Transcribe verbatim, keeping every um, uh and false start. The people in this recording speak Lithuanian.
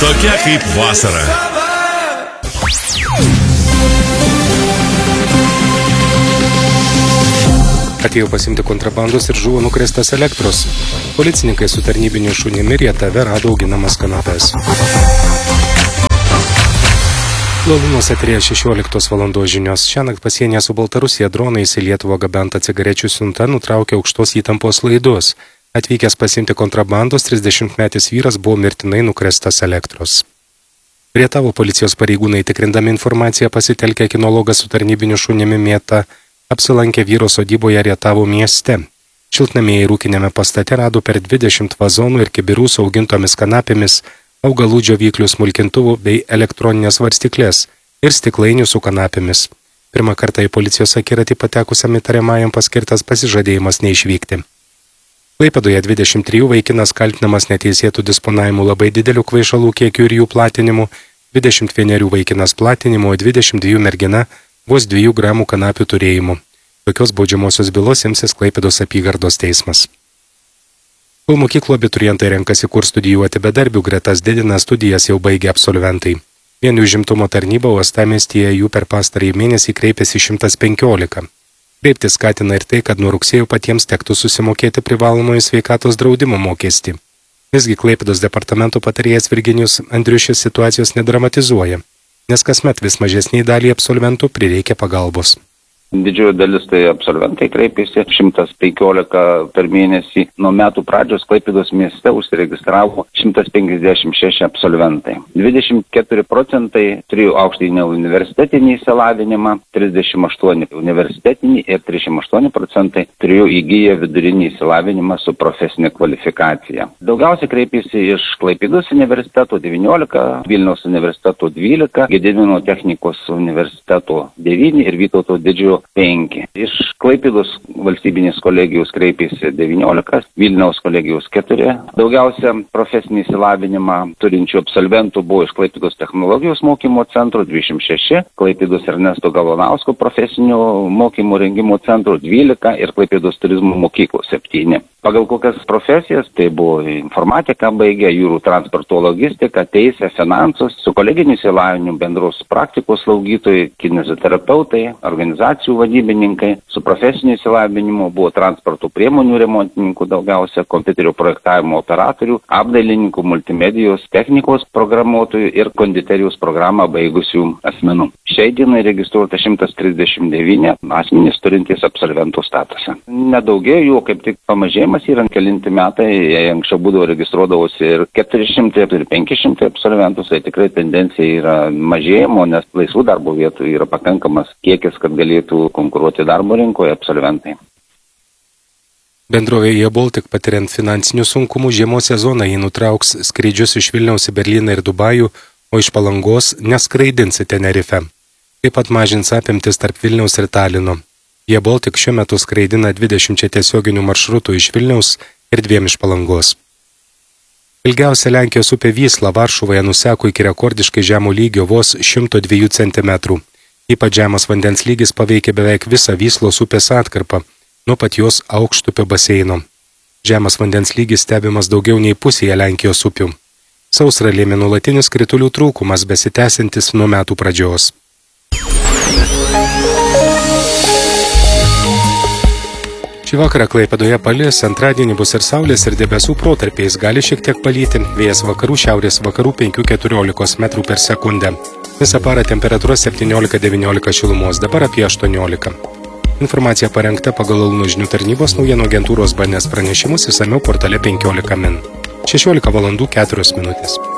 Tokia kaip vasara. Atėjo pasimti kontrabandos ir žuvo nukrestas elektros. Policininkai su tarnybiniu šunimi Rietave rado auginamas kanapes. Lalunos eterėje šešioliktos valandos žinios. Šiąnakt pasienyje su Baltarusija dronais į Lietuvą gabenta cigarečių siunta nutraukė aukštos įtampos laidus. Atvykęs pasimti kontrabandos, trisdešimtmetis vyras buvo mirtinai nukrestas elektros. Rietavo policijos pareigūnai tikrindami informaciją pasitelkę kinologą su tarnybiniu šunimi Mėta apsilankė vyro sodyboje Rietavo mieste. Šiltnamėje ir ūkinėme pastate rado per dvidešimt vazonų ir kibirų su augintomis kanapėmis, augalų džiovyklių smulkintuvų bei elektroninės varstyklės ir stiklainių su kanapėmis. Pirmą kartą į policijos akiratį patekusiam įtariamajam paskirtas pasižadėjimas neišvykti. Klaipėdoje dvidešimt trijų vaikinas kaltinamas neteisėtų disponavimu labai didelių kvaišalų kiekių ir jų platinimu, dvidešimt vienerių vaikinas platinimu, o dvidešimt dviejų mergina vos dviejų gramų kanapių turėjimu. Tokios baudžiamosios bylos imsis Klaipėdos apygardos teismas. Kol mokyklų abiturientai renkasi, kur studijuoti, bedarbių gretas didina, studijas jau baigė absolventai. Vien užimtumo tarnyba uostamiestyje jų per pastarąjį mėnesį kreipėsi šimtas penkiolika. Kreipti skatina ir tai, kad nuo rugsėjo patiems tektų susimokėti privalomąjį sveikatos draudimo mokestį. Visgi Klaipėdos departamento patarėjas Virginijus Andriušis situacijos nedramatizuoja, nes kasmet vis mažesniai daliai absolventų prireikia pagalbos. Didžioji dalis tai absolventai kreipėsi, šimtas penkiolika per mėnesį. Nuo metų pradžios Klaipėdos mieste užsiregistravo šimtas penkiasdešimt šeši absolventai. dvidešimt keturi procentai turėjo aukštąjį universitetinį išsilavinimą, trisdešimt aštuoni universitetinį ir trisdešimt aštuoni procentai turėjo įgiję vidurinį išsilavinimą su profesinė kvalifikacija. Daugiausiai kreipėsi iš Klaipėdos universiteto devyniolika, Vilniaus universiteto dvylika, Gedimino technikos universiteto devyni ir Vytauto didžiojo penki. Iš Klaipėdos valstybinės kolegijos kreipėsi devyniolika, Vilniaus kolegijos keturi. Daugiausia profesinį išsilavinimą turinčių absolventų buvo iš Klaipėdos technologijos mokymo centro dvidešimt šeši, Klaipėdos Ernesto Galvanausko profesinio mokymo rengimo centro dvylika ir Klaipėdos turizmo mokyklos septyni. Pagal kokias profesijas, tai buvo informatika baigė, jūrų transporto logistika, teisė, finansus, su koleginiu išsilavinimu bendros praktikos slaugytojai, kineziterapeutai, organizacijų vadybininkai, su profesiniu išsilavinimu buvo transporto priemonių remontininkų daugiausia, kompiuterio projektavimo operatorių, apdailininkų, multimedijos, technikos programuotojų ir konditerijos programą baigusių asmenų. Šiai dienai registruota šimtas trisdešimt devyni asmenys turintys absolventų statusą. Nedaugėjo jų, kaip tik pamažėjimas yra kelinti metai, jei anksčiau būdavo registruodavosi ir keturi šimtai ir penki šimtai absolventų, tai tikrai tendencija yra mažėjimo, nes laisvų darbo vietų yra pakankamas kiekis, kad galėtų konkuruoti darbo rinkoje absolventai. Bendrovė Air Baltic patiriant finansinių sunkumų žiemos sezoną jį nutrauks skrydžius iš Vilniaus į Berlyną ir Dubajų, o iš Palangos neskraidins į Tenerife. Taip pat mažins apimtis tarp Vilniaus ir Talino. Air Baltic šiuo metu skraidina dvidešimt tiesioginių maršrutų iš Vilniaus ir dviem iš Palangos. Ilgiausia Lenkijos upė Vysla Varšuvoje nuseko iki rekordiškai žemo lygio vos šimto dviejų centimetrų. Ypač žemas vandens lygis paveikė beveik visą Vyslos upės atkarpą, nuo pat jos aukštupio baseino. Žemas vandens lygis stebimas daugiau nei pusėje Lenkijos upių. Sausrą lėmė nuolatinis kritulių trūkumas besitęsiantis nuo metų pradžios. Šį vakarą Klaipėdoje palis, antradienį bus ir saulės ir debesų protarpiais, gali šiek tiek palyti, vėjas vakarų šiaurės vakarų penki keturiolika metrų per sekundę. Visą parą temperatūra septyniolika devyniolika šilumos, dabar apie aštuoniolika. Informacija parengta pagal Laluno žinių tarnybos naujienų agentūros B N S pranešimus išsamiau portale penkiolika min. šešiolika valandų keturios minutės.